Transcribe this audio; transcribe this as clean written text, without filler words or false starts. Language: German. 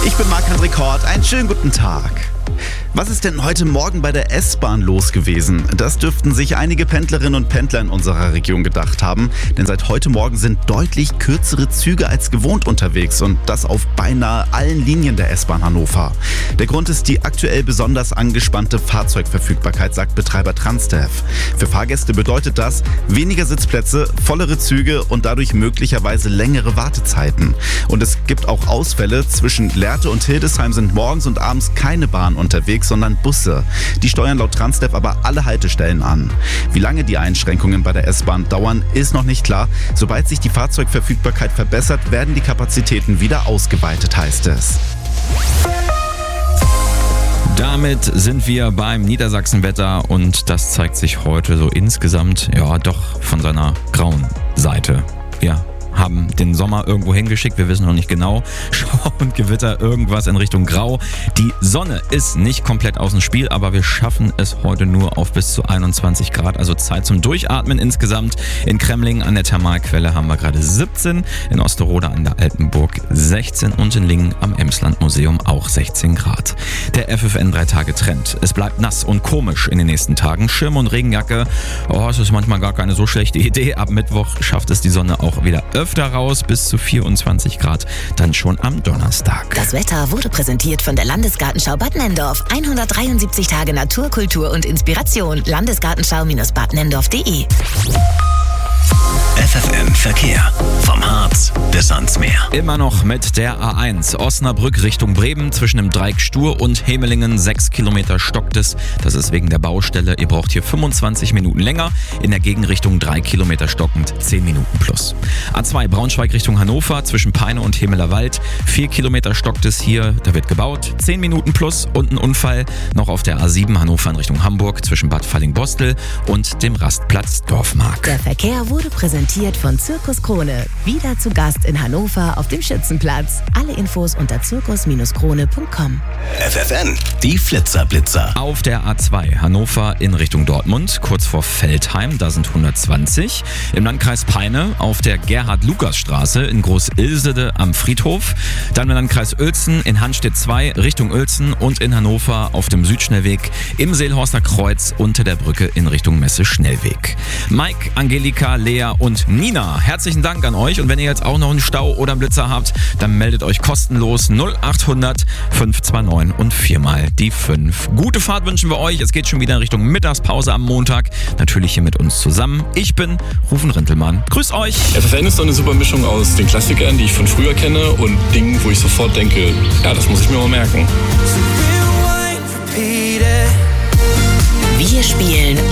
Ich bin Marc-André Kort, einen schönen guten Tag. Was ist denn heute Morgen bei der S-Bahn los gewesen? Das dürften sich einige Pendlerinnen und Pendler in unserer Region gedacht haben, denn seit heute Morgen sind deutlich kürzere Züge als gewohnt unterwegs und das auf beinahe allen Linien der S-Bahn Hannover. Der Grund ist die aktuell besonders angespannte Fahrzeugverfügbarkeit, sagt Betreiber Transdev. Für Fahrgäste bedeutet das weniger Sitzplätze, vollere Züge und dadurch möglicherweise längere Wartezeiten. Und es gibt auch Ausfälle. Zwischen Lehrte und Hildesheim sind morgens und abends keine Bahnen unterwegs, sondern Busse. Die steuern laut Transdev aber alle Haltestellen an. Wie lange die Einschränkungen bei der S-Bahn dauern, ist noch nicht klar. Sobald sich die Fahrzeugverfügbarkeit verbessert, werden die Kapazitäten wieder ausgeweitet, heißt es. Damit sind wir beim Niedersachsenwetter und das zeigt sich heute so insgesamt, ja doch von seiner grauen Seite. Ja. Haben den Sommer irgendwo hingeschickt, wir wissen noch nicht genau. Schauer und Gewitter, irgendwas in Richtung Grau. Die Sonne ist nicht komplett aus dem Spiel, aber wir schaffen es heute nur auf bis zu 21 Grad, also Zeit zum Durchatmen insgesamt. In Kremlingen an der Thermalquelle haben wir gerade 17, in Osterode an der Altenburg 16 und in Lingen am Emsland-Museum auch 16 Grad. Der FFN 3-Tage-Trend. Es bleibt nass und komisch in den nächsten Tagen. Schirm und Regenjacke, es ist manchmal gar keine so schlechte Idee. Ab Mittwoch schafft es die Sonne auch wieder öfter raus, bis zu 24 Grad, dann schon am Donnerstag. Das Wetter wurde präsentiert von der Landesgartenschau Bad Nenndorf. 173 Tage Natur, Kultur und Inspiration. Landesgartenschau-badnendorf.de. FFN Verkehr. Vom Harz bis ans Meer. Immer noch mit der A1 Osnabrück Richtung Bremen zwischen dem Dreieck Stur und Hemelingen. 6 Kilometer stockt es. Das ist wegen der Baustelle. Ihr braucht hier 25 Minuten länger. In der Gegenrichtung 3 Kilometer stockend, 10 Minuten plus. A2 Braunschweig Richtung Hannover zwischen Peine und Hemelerwald. 4 Kilometer stockt es hier. Da wird gebaut. 10 Minuten plus und ein Unfall noch auf der A7 Hannover in Richtung Hamburg zwischen Bad Falling-Bostel und dem Rastplatz Dorfmark. Der Verkehr wurde präsentiert von Zirkus Krone. Wieder zu Gast in Hannover auf dem Schützenplatz. Alle Infos unter zirkus-krone.com. FFN, die Flitzer-Blitzer. Auf der A2 Hannover in Richtung Dortmund, kurz vor Veltheim, da sind 120. Im Landkreis Peine auf der Gerhard-Lukas-Straße in Groß-Ilsede am Friedhof. Dann im Landkreis Uelzen in Hanstedt 2 Richtung Uelzen und in Hannover auf dem Südschnellweg im Seelhorster Kreuz unter der Brücke in Richtung Messe-Schnellweg. Mike, Angelika, Lea und Nina, herzlichen Dank an euch. Und wenn ihr jetzt auch noch einen Stau oder einen Blitzer habt, dann meldet euch kostenlos 0800 529 und 4 mal die 5. Gute Fahrt wünschen wir euch. Es geht schon wieder in Richtung Mittagspause am Montag. Natürlich hier mit uns zusammen. Ich bin Rufen Rintelmann. Grüß euch. FFN ist so eine super Mischung aus den Klassikern, die ich von früher kenne, und Dingen, wo ich sofort denke, ja, das muss ich mir mal merken. Wir spielen